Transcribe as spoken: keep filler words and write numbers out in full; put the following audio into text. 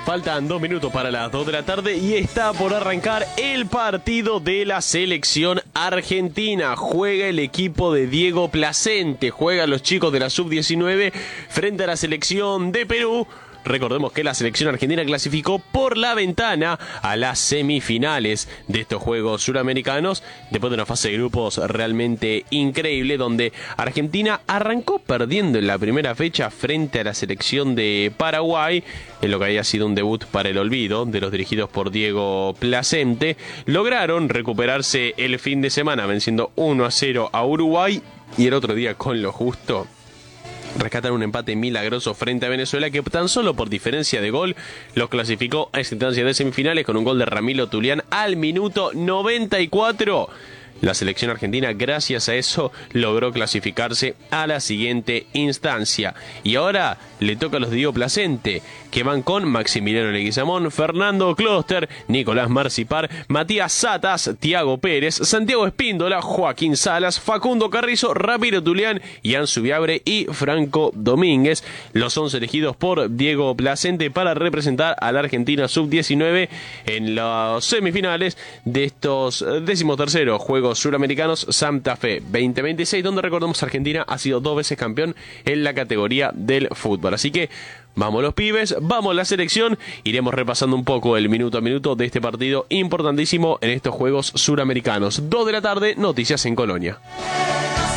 Faltan dos minutos para las dos de la tarde y está por arrancar el partido de la selección argentina. Juega el equipo de Diego Placente, juegan los chicos de la sub diecinueve frente a la selección de Perú. Recordemos que la selección argentina clasificó por la ventana a las semifinales de estos Juegos Suramericanos después de una fase de grupos realmente increíble donde Argentina arrancó perdiendo en la primera fecha frente a la selección de Paraguay en lo que había sido un debut para el olvido de los dirigidos por Diego Placente. Lograron recuperarse el fin de semana venciendo uno a cero a Uruguay y el otro día con lo justo rescatar un empate milagroso frente a Venezuela que tan solo por diferencia de gol los clasificó a esta instancia de semifinales con un gol de Ramiro Tulián al minuto noventa y cuatro. La selección argentina, gracias a eso, logró clasificarse a la siguiente instancia. Y ahora le toca a los de Diego Placente, que van con Maximiliano Leguizamón, Fernando Closter, Nicolás Marcipar, Matías Satas, Tiago Pérez, Santiago Espíndola, Joaquín Salas, Facundo Carrizo, Ramiro Tulián, Ian Subiabre y Franco Domínguez. Los once elegidos por Diego Placente para representar a la Argentina sub diecinueve en las semifinales de estos decimoterceros Juegos Suramericanos Santa Fe veinte veintiséis, donde recordemos Argentina ha sido dos veces campeón en la categoría del fútbol. Así que vamos los pibes, vamos la selección, iremos repasando un poco el minuto a minuto de este partido importantísimo en estos Juegos Suramericanos. dos de la tarde, noticias en Colonia.